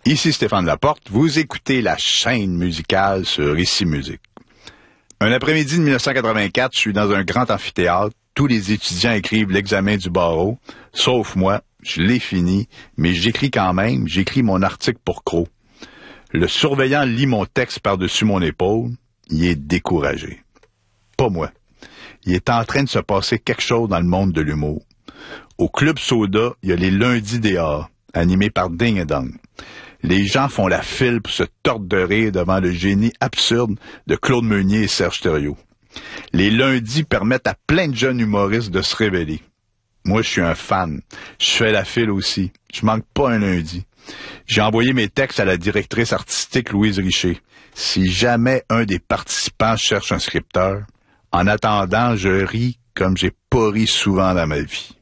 Ici Stéphane Laporte, vous écoutez la chaîne musicale sur Ici Musique. Un après-midi de 1984, je suis dans un grand amphithéâtre. Tous les étudiants écrivent l'examen du barreau, sauf moi. Je l'ai fini, mais j'écris quand même. J'écris mon article pour Crow. Le surveillant lit mon texte par-dessus mon épaule. Il est découragé. Pas moi. Il est en train de se passer quelque chose dans le monde de l'humour. Au Club Soda, il y a les lundis dehors, animés par Ding et Dong. Les gens font la file pour se tordre de rire devant le génie absurde de Claude Meunier et Serge Thériault. Les lundis permettent à plein de jeunes humoristes de se révéler. Moi, je suis un fan. Je fais la file aussi. Je manque pas un lundi. J'ai envoyé mes textes à la directrice artistique Louise Richer. Si jamais un des participants cherche un scripteur, en attendant, je ris comme j'ai pas ri souvent dans ma vie.